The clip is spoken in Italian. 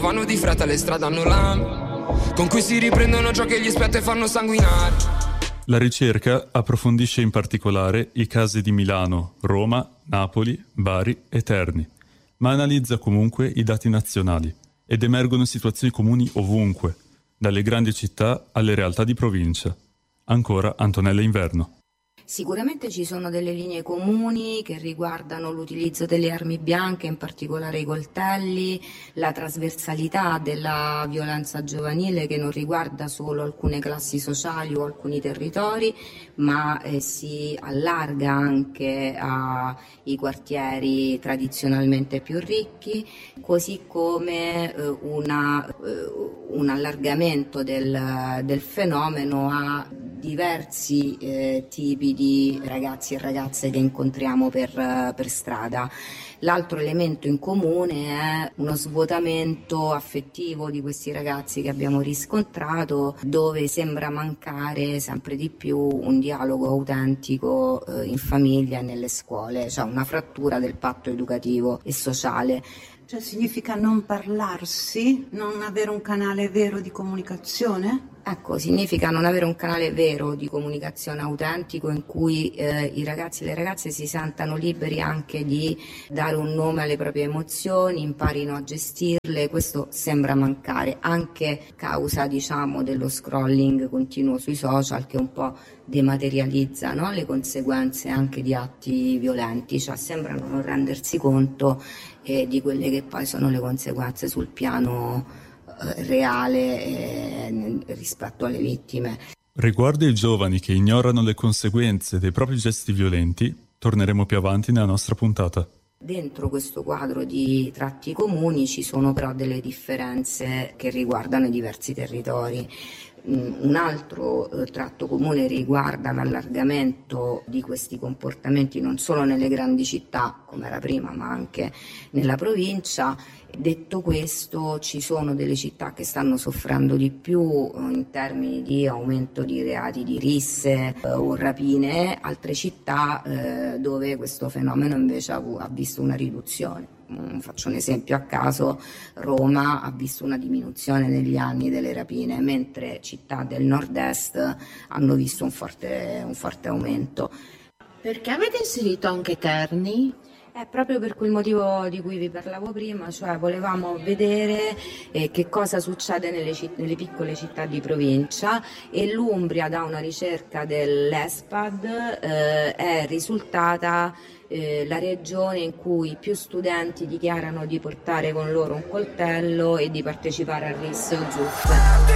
vanno di fretta, le strade hanno lame con cui si riprendono ciò che gli spetta e fanno sanguinare. La ricerca approfondisce in particolare i casi di Milano, Roma, Napoli, Bari e Terni, ma analizza comunque i dati nazionali ed emergono situazioni comuni ovunque, dalle grandi città alle realtà di provincia. Ancora Antonella Inverno. Sicuramente ci sono delle linee comuni che riguardano l'utilizzo delle armi bianche, in particolare i coltelli, la trasversalità della violenza giovanile che non riguarda solo alcune classi sociali o alcuni territori, ma si allarga anche ai quartieri tradizionalmente più ricchi, così come un allargamento del fenomeno a diversi tipi di ragazzi e ragazze che incontriamo per strada. L'altro elemento in comune è uno svuotamento affettivo di questi ragazzi che abbiamo riscontrato, dove sembra mancare sempre di più un dialogo autentico in famiglia e nelle scuole, cioè una frattura del patto educativo e sociale. Cioè significa non parlarsi, non avere un canale vero di comunicazione? Ecco, significa non avere un canale vero di comunicazione autentico in cui i ragazzi e le ragazze si sentano liberi anche di dare un nome alle proprie emozioni, imparino a gestirle. Questo sembra mancare anche a causa, diciamo, dello scrolling continuo sui social che un po' dematerializza, no? Le conseguenze anche di atti violenti, cioè sembrano non rendersi conto di quelle che poi sono le conseguenze sul piano reale rispetto alle vittime. Riguardo ai giovani che ignorano le conseguenze dei propri gesti violenti, torneremo più avanti nella nostra puntata. Dentro questo quadro di tratti comuni ci sono però delle differenze che riguardano i diversi territori. Un altro tratto comune riguarda l'allargamento di questi comportamenti non solo nelle grandi città, come era prima, ma anche nella provincia. Detto questo, ci sono delle città che stanno soffrendo di più in termini di aumento di reati di risse o rapine, altre città dove questo fenomeno invece ha visto una riduzione. Faccio un esempio a caso: Roma ha visto una diminuzione negli anni delle rapine, mentre città del nord-est hanno visto un forte aumento. Perché avete inserito anche Terni? È proprio per quel motivo di cui vi parlavo prima, cioè volevamo vedere che cosa succede nelle piccole città di provincia, e l'Umbria, da una ricerca dell'ESPAD, è risultata la regione in cui più studenti dichiarano di portare con loro un coltello e di partecipare al RIS o ZUF.